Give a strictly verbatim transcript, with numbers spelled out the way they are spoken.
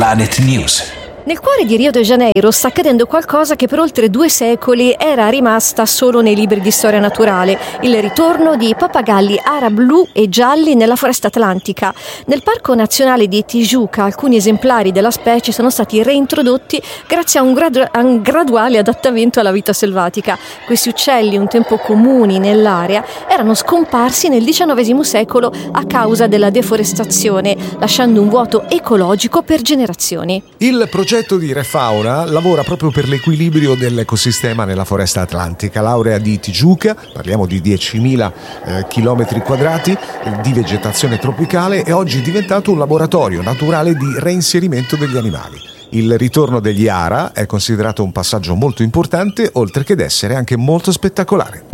Planet News. Nel cuore di Rio de Janeiro sta accadendo qualcosa che per oltre due secoli era rimasta solo nei libri di storia naturale: il ritorno di pappagalli ara blu e gialli nella foresta atlantica. Nel Parco Nazionale di Tijuca alcuni esemplari della specie sono stati reintrodotti grazie a un, gradu- a un graduale adattamento alla vita selvatica. Questi uccelli, un tempo comuni nell'area, erano scomparsi nel diciannovesimo secolo a causa della deforestazione, lasciando un vuoto ecologico per generazioni. Il progetto di Refauna lavora proprio per l'equilibrio dell'ecosistema nella foresta atlantica. L'area di Tijuca, parliamo di diecimila eh, chilometri quadrati di vegetazione tropicale, è oggi diventato un laboratorio naturale di reinserimento degli animali. Il ritorno degli ara è considerato un passaggio molto importante, oltre che d'essere anche molto spettacolare.